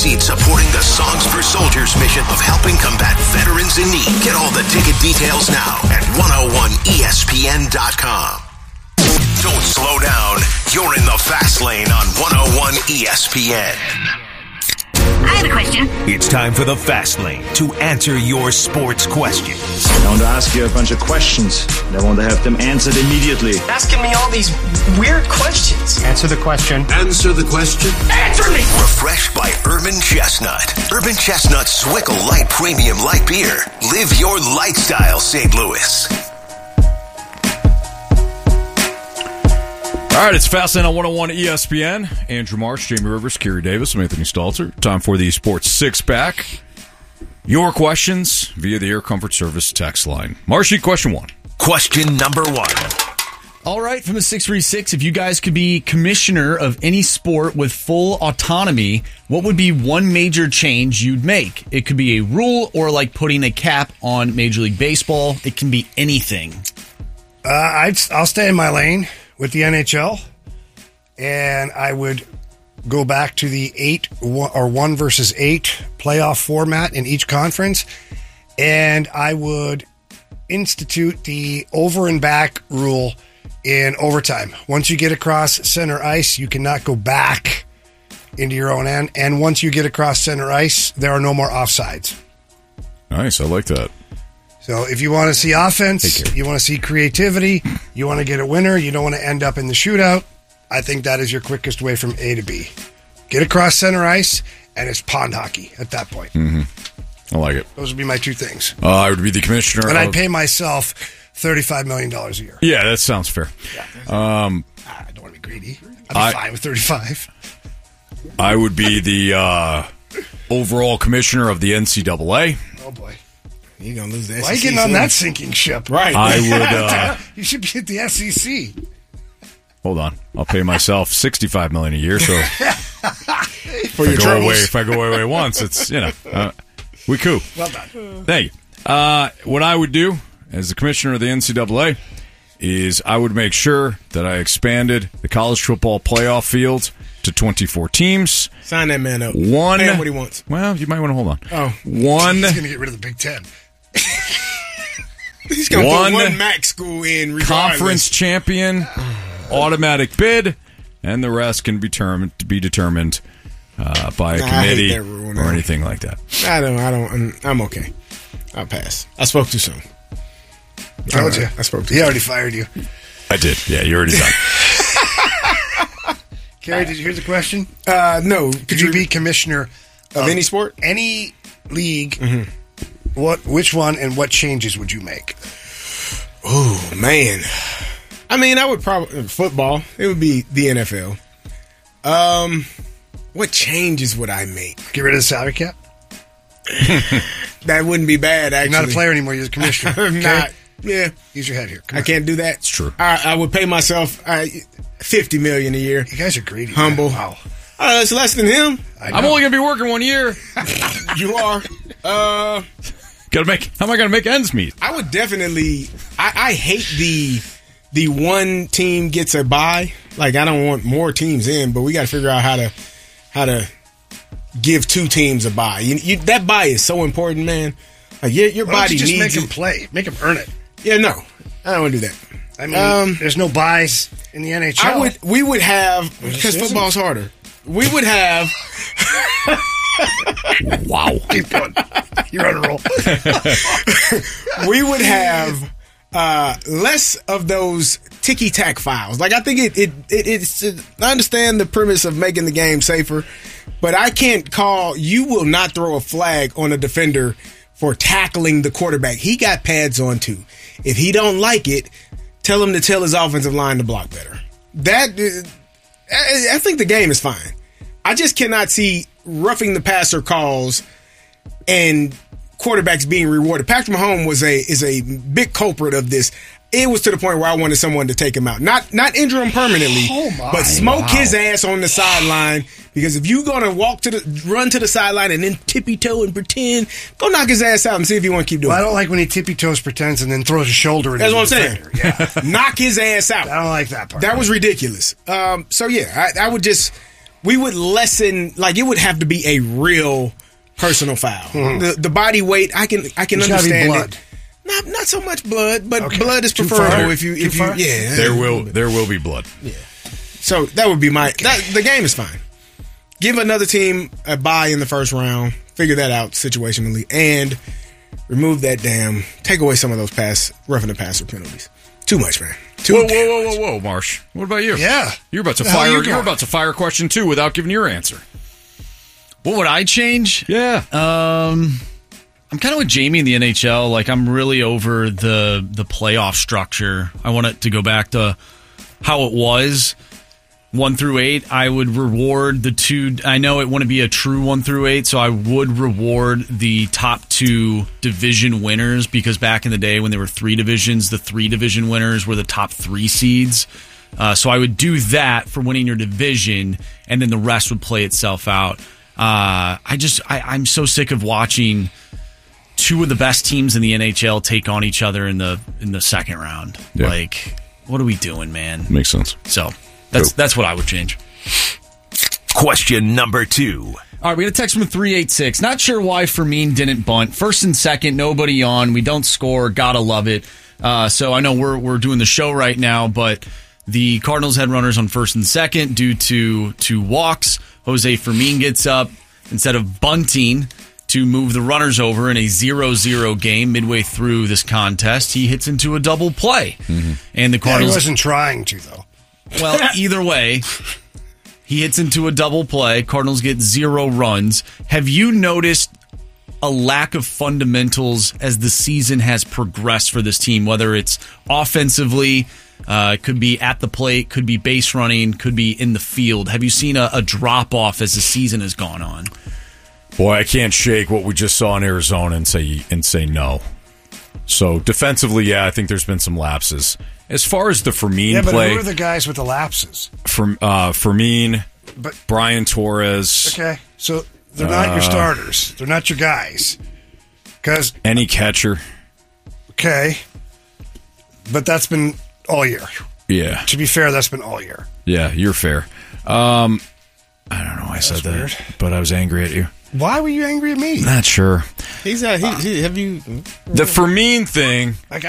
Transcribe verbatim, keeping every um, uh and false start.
seat supporting the Songs for Soldiers mission of helping combat veterans in need. Get all the ticket details now at one oh one E S P N dot com. Don't slow down. You're in the fast lane on one oh one E S P N. I have a question. It's time for the Fast Lane to answer your sports questions. I want to ask you a bunch of questions. I want to have them answered immediately. Asking me all these weird questions. Answer the question. Answer the question. Answer me! Refreshed by Urban Chestnut. Urban Chestnut Swickle Light Premium Light Beer. Live your lifestyle, Saint Louis. All right, it's Fastlane on one oh one E S P N. Andrew Marsh, Jamie Rivers, Kerry Davis, I'm Anthony Stalter. Time for the Sports Six-Pack. Your questions via the Air Comfort Service text line. Marshy, question one. Question number one. All right, from the six three six, if you guys could be commissioner of any sport with full autonomy, what would be one major change you'd make? It could be a rule or like putting a cap on Major League Baseball. It can be anything. Uh, I'd, I'll stay in my lane with the N H L, and I would go back to the eight or one versus eight playoff format in each conference, and I would institute the over and back rule in overtime. Once you get across center ice, you cannot go back into your own end, and once you get across center ice, there are no more offsides. Nice, I like that. So if you want to see offense, you want to see creativity, you want to get a winner, you don't want to end up in the shootout, I think that is your quickest way from A to B. Get across center ice, and it's pond hockey at that point. Mm-hmm. I like it. Those would be my two things. Uh, I would be the commissioner And of... I'd pay myself thirty-five million dollars a year. Yeah, that sounds fair. Yeah. Um, I don't want to be greedy. I'd be I, fine with thirty-five. I would be the uh, overall commissioner of the N C double A. Oh, boy. You're going to lose the S E C. Why are you getting on that sinking ship? Right. I would... Uh, you should be at the S E C. Hold on. I'll pay myself sixty-five million dollars a year, so... For if your I go troubles. away, if I go away once, it's, you know, uh, we coup. Well done. Thank you. Uh, what I would do as the commissioner of the N C double A is I would make sure that I expanded the college football playoff field to twenty-four teams. Sign that man up. One. Pay him what he wants. Well, you might want to hold on. Oh. One. He's going to get rid of the Big Ten. He's going to One put one MAC school in regardless. Conference champion, automatic bid, and the rest can be determined, be determined uh, by a Nah, I hate committee that rule or now. anything like that. I don't, I don't, I'm, I'm okay. I'll pass. I spoke too soon. Told you. I spoke too He soon. already fired you. I did. Yeah, you're already done. Carrie, did you hear the question? Uh, no. Could you be commissioner Of any sport? Any league. What? Which one and what changes would you make? Oh, man. I mean, I would probably... Football. It would be the N F L. Um, what changes would I make? Get rid of the salary cap? That wouldn't be bad, actually. You're not a player anymore. You're a commissioner. I'm okay? not. Yeah. Use your head here. Come I on. can't do that. It's true. I, I would pay myself uh, fifty million dollars a year. You guys are greedy. Humble. Man. Wow. Uh, it's less than him. I'm only going to be working one year. You are. Uh, Got to make. How am I going to make ends meet? I would definitely. I, I hate the the one team gets a bye. Like I don't want more teams in, but we got to figure out how to how to give two teams a bye. You, you, that bye is so important, man. Like your your Why don't body you just needs make them it. play. Make them earn it. Yeah, no, I don't want to do that. I mean, Um, there's no buys in the N H L. I would. We would have because isn't. football's harder. We would have. Wow. Keep going. You're on a roll. We would have uh, less of those ticky tack fouls. Like I think it, it, it it's. I understand the premise of making the game safer, but I can't call. You will not throw a flag on a defender for tackling the quarterback. He got pads on too. If he don't like it, tell him to tell his offensive line to block better. That I, I think the game is fine. I just cannot see roughing the passer calls and quarterbacks being rewarded. Patrick Mahomes was a is a big culprit of this. It was to the point where I wanted someone to take him out, not not injure him permanently, Oh my, but smoke wow. his ass on the sideline. Because if you're gonna walk to the run to the sideline and then tippy toe and pretend, go knock his ass out and see if you want to keep doing Well, I it. don't like when he tippy toes, pretends, and then throws his shoulder. That's into what I'm the saying. defender. Yeah, Knock his ass out. I don't like that part. That was ridiculous. Um, so yeah, I, I would just we would lessen, like it would have to be a real personal foul. Mm-hmm. The the body weight, I can I can There's understand gotta be blood. it. Not not so much blood, but Okay. blood is Too preferable far? if you Too if you far? yeah. There will there will be blood. Yeah. So that would be my that, the game is fine. Give another team a bye in the first round, figure that out situationally, and remove that damn take away some of those pass roughing the passer penalties. Too much, man. Too Whoa, whoa, damn whoa, much. whoa, whoa, Marsh. What about you? Yeah. You're about to The hell fire. you You're going? about to fire a question too without giving your answer. What would I change? Yeah. Um, I'm kind of with Jamie in the N H L. Like, I'm really over the the playoff structure. I want it to go back to how it was, one through eight. I would reward the two. I know it wouldn't be a true one through eight, so I would reward the top two division winners, because back in the day when there were three divisions, the three division winners were the top three seeds. Uh, so I would do that for winning your division, and then the rest would play itself out. Uh, I just I, I'm so sick of watching two of the best teams in the N H L take on each other in the in the second round. Yeah. Like, what are we doing, man? Makes sense. So that's Cool. that's what I would change. Question number two. All right, we got a text from three eight six. Not sure why Fermin didn't bunt. First and second, nobody on. We don't score. Gotta love it. Uh, so I know we're we're doing the show right now, but the Cardinals had runners on first and second due to two walks. Jose Fermin gets up instead of bunting to move the runners over in a zero zero game midway through this contest. He hits into a double play. Mm-hmm. And the Yeah, he Cardinals... wasn't trying to, though. Well, either way, he hits into a double play. Cardinals get zero runs. Have you noticed a lack of fundamentals as the season has progressed for this team, whether it's offensively, uh, it could be at the plate, could be base running, could be in the field? Have you seen a, a drop-off as the season has gone on? Boy, I can't shake what we just saw in Arizona and say and say no. So defensively, yeah, I think there's been some lapses. As far as the Fermin Yeah, but play, who are the guys with the lapses? from uh, Fermin, But Brian Torres, okay, so they're not Uh, your starters. They're not your guys. Because any catcher, okay, but that's been all year. yeah, To be fair, that's been all year. yeah, you're fair. Um, I don't know why I said that, weird. but I was angry at you. Why were you angry at me? Not sure. He's uh, he, he have you The Fermin thing, Like